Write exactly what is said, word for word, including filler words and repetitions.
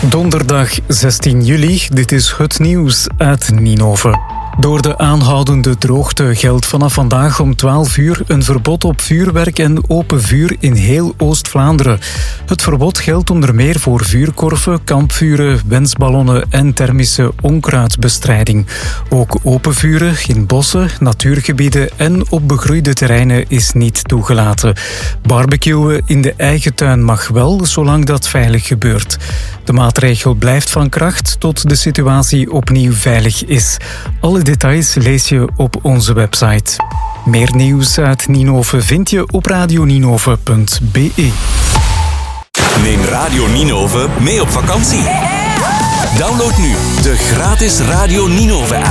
Donderdag zestien juli, dit is het nieuws uit Ninove. Door de aanhoudende droogte geldt vanaf vandaag om twaalf uur een verbod op vuurwerk en open vuur in heel Oost-Vlaanderen. Het verbod geldt onder meer voor vuurkorven, kampvuren, wensballonnen en thermische onkruidbestrijding. Ook open vuren in bossen, natuurgebieden en op begroeide terreinen is niet toegelaten. Barbecuen in de eigen tuin mag wel, zolang dat veilig gebeurt. De maatregel blijft van kracht tot de situatie opnieuw veilig is. Alle details lees je op onze website. Meer nieuws uit Ninove vind je op radioninove punt be. Neem Radio Ninove mee op vakantie. Download nu de gratis Radio Ninove app.